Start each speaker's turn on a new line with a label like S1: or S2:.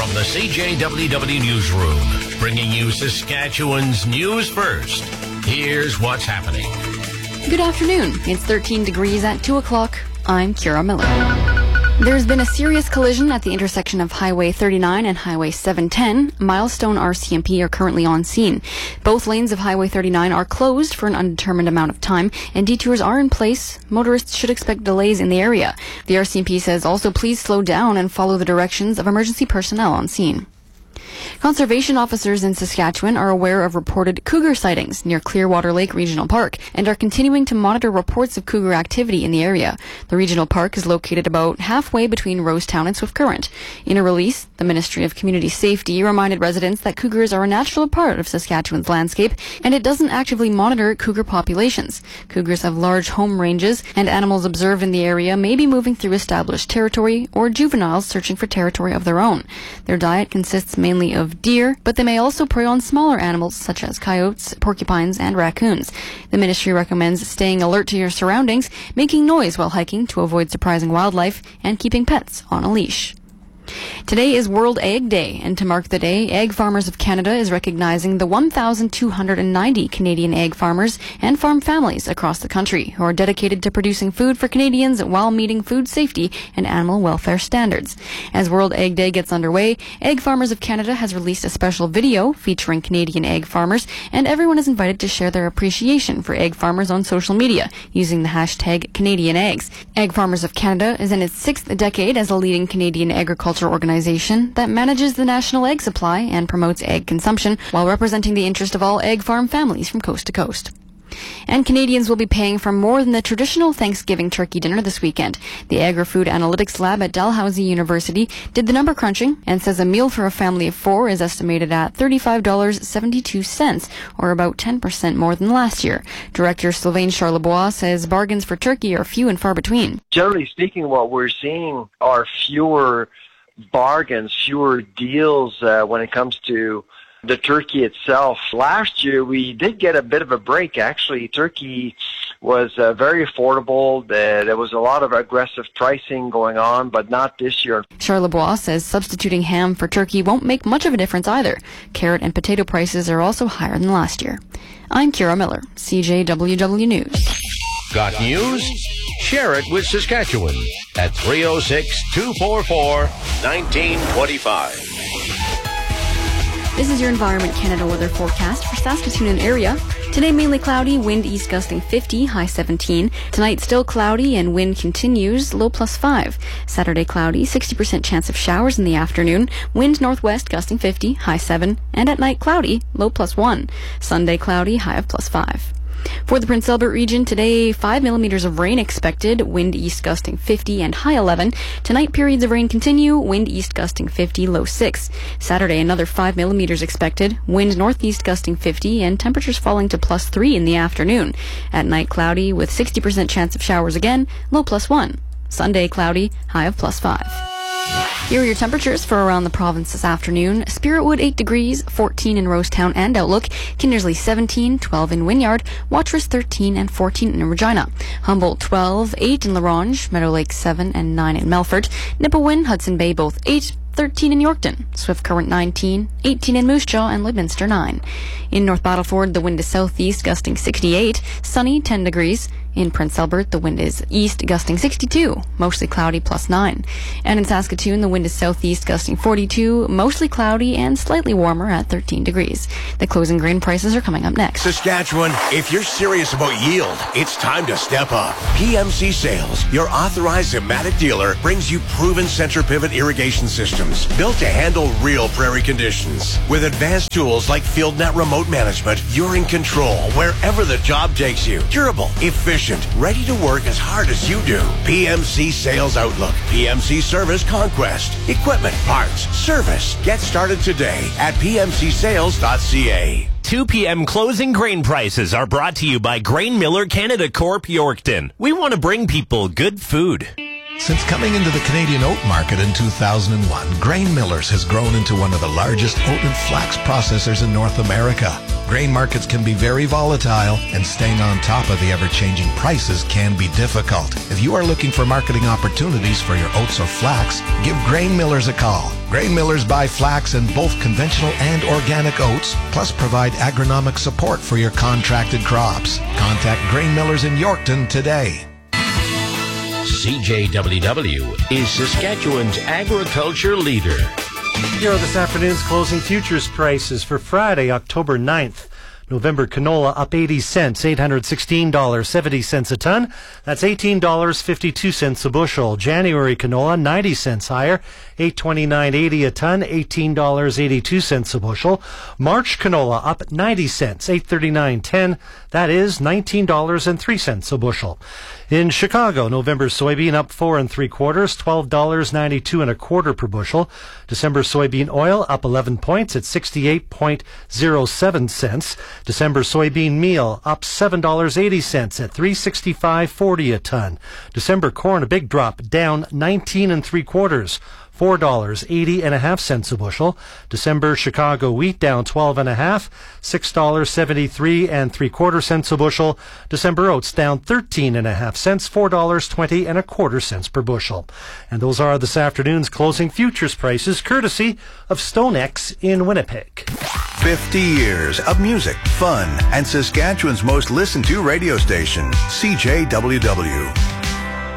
S1: From the CJWW Newsroom, bringing you Saskatchewan's news first. Here's what's happening.
S2: Good afternoon. It's 13 degrees at 2 o'clock. I'm Kira Miller. There's been a serious collision at the intersection of Highway 39 and Highway 710. Milestone RCMP are currently on scene. Both lanes of Highway 39 are closed for an undetermined amount of time, and detours are in place. Motorists should expect delays in the area. The RCMP says also please slow down and follow the directions of emergency personnel on scene. Conservation officers in Saskatchewan are aware of reported cougar sightings near Clearwater Lake Regional Park and are continuing to monitor reports of cougar activity in the area. The regional park is located about halfway between Rosetown and Swift Current. In a release, the Ministry of Community Safety reminded residents that cougars are a natural part of Saskatchewan's landscape, and it doesn't actively monitor cougar populations. Cougars have large home ranges, and animals observed in the area may be moving through established territory or juveniles searching for territory of their own. Their diet consists mainly of deer, but they may also prey on smaller animals such as coyotes, porcupines, and raccoons. The ministry recommends staying alert to your surroundings, making noise while hiking to avoid surprising wildlife, and keeping pets on a leash. Today is World Egg Day, and to mark the day, Egg Farmers of Canada is recognizing the 1,290 Canadian egg farmers and farm families across the country who are dedicated to producing food for Canadians while meeting food safety and animal welfare standards. As World Egg Day gets underway, Egg Farmers of Canada has released a special video featuring Canadian egg farmers, and everyone is invited to share their appreciation for egg farmers on social media using the hashtag #CanadianEggs. Egg Farmers of Canada is in its 6th decade as a leading Canadian agriculture organization that manages the national egg supply and promotes egg consumption while representing the interest of all egg farm families from coast to coast. And Canadians will be paying for more than the traditional Thanksgiving turkey dinner this weekend. The Agri-Food Analytics Lab at Dalhousie University did the number crunching and says a meal for a family of 4 is estimated at $35.72, or about 10% more than last year. Director Sylvain Charlebois says bargains for turkey are few and far between.
S3: Generally speaking, what we're seeing are fewer bargains, fewer deals when it comes to the turkey itself. Last year, we did get a bit of a break. Actually, turkey was very affordable. There was a lot of aggressive pricing going on, but not this year.
S2: Charlebois says substituting ham for turkey won't make much of a difference either. Carrot and potato prices are also higher than last year. I'm Kira Miller, CJWW News.
S1: Got news? Share it with Saskatchewan at 306-244-1925.
S2: This is your Environment Canada weather forecast for Saskatoon and area. Today mainly cloudy, wind east gusting 50, high 17. Tonight still cloudy and wind continues, low +5. Saturday cloudy, 60% chance of showers in the afternoon. Wind northwest gusting 50, high 7. And at night cloudy, low +1. Sunday cloudy, high of +5. For the Prince Albert region, today 5 millimeters of rain expected, wind east gusting 50 and high 11. Tonight periods of rain continue, wind east gusting 50, low 6. Saturday another 5 millimeters expected, wind northeast gusting 50 and temperatures falling to +3 in the afternoon. At night cloudy with 60% chance of showers again, low +1. Sunday cloudy, high of +5. Here are your temperatures for around the province this afternoon. Spiritwood 8 degrees, 14 in Rosetown and Outlook. Kindersley 17, 12 in Wynyard. Watrous 13 and 14 in Regina. Humboldt 12, 8 in La Ronge. Meadow Lake 7 and 9 in Melfort. Nipawin, Hudson Bay both 8. 13 in Yorkton, Swift Current 19, 18 in Moose Jaw and Lloydminster 9. In North Battleford, the wind is southeast gusting 68, sunny 10 degrees. In Prince Albert, the wind is east gusting 62, mostly cloudy +9. And in Saskatoon, the wind is southeast gusting 42, mostly cloudy and slightly warmer at 13 degrees. The closing grain prices are coming up next.
S4: Saskatchewan, if you're serious about yield, it's time to step up. PMC Sales, your authorized Zematic dealer, brings you proven center pivot irrigation systems built to handle real prairie conditions. With advanced tools like FieldNet remote management, you're in control wherever the job takes you. Durable, efficient, ready to work as hard as you do. PMC Sales Outlook, PMC Service Conquest, equipment, parts, service. Get started today at pmcsales.ca.
S5: 2 p.m. closing grain prices are brought to you by Grain Miller Canada Corp. Yorkton. We want to bring people good food.
S6: Since coming into the Canadian oat market in 2001, Grain Millers has grown into one of the largest oat and flax processors in North America. Grain markets can be very volatile, and staying on top of the ever-changing prices can be difficult. If you are looking for marketing opportunities for your oats or flax, give Grain Millers a call. Grain Millers buy flax in both conventional and organic oats, plus provide agronomic support for your contracted crops. Contact Grain Millers in Yorkton today.
S1: CJWW is Saskatchewan's agriculture leader.
S7: Here are this afternoon's closing futures prices for Friday, October 9th. November canola up 80 cents, $816.70 a ton. That's $18.52 a bushel. January canola 90 cents higher, $829.80 a ton, $18.82 a bushel. March canola up 90 cents, $839.10. That is $19.03 a bushel. In Chicago, November soybean up 4 3/4, $12.92 1/4 per bushel. December soybean oil up 11 points at 68.07 cents. December soybean meal up $7.80 at $365.40 a ton. December corn a big drop, down 19 3/4. $4.80 a bushel. December Chicago wheat down 12.5, $6.73 3/4 a bushel. December oats down 13.5 cents, $4.20 1/4 per bushel. And those are this afternoon's closing futures prices, courtesy of StoneX in Winnipeg.
S8: 50 years of music, fun, and Saskatchewan's most listened to radio station, CJWW.